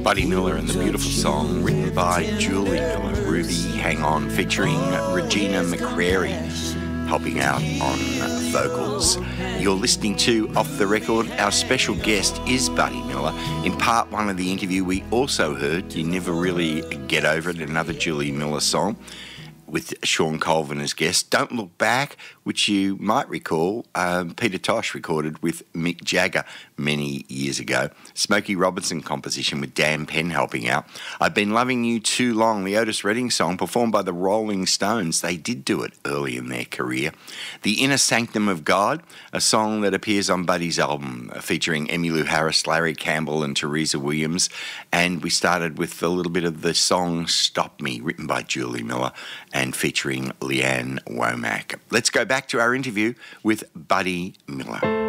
Buddy Miller and the beautiful song written by Julie Miller, Ruby Hang On, featuring Regina McCrary helping out on vocals. You're listening to Off the Record. Our special guest is Buddy Miller. In part one of the interview, we also heard You Never Really Get Over It, another Julie Miller song, with Sean Colvin as guest. Don't Look Back, which you might recall, Peter Tosh recorded with Mick Jagger many years ago. Smokey Robinson composition with Dan Penn helping out. I've Been Loving You Too Long, the Otis Redding song performed by the Rolling Stones. They did do it early in their career. The Inner Sanctum of God, a song that appears on Buddy's album featuring Emmylou Harris, Larry Campbell and Teresa Williams. And we started with a little bit of the song Stop Me, written by Julie Miller and featuring Leanne Womack. Let's go back to our interview with Buddy Miller.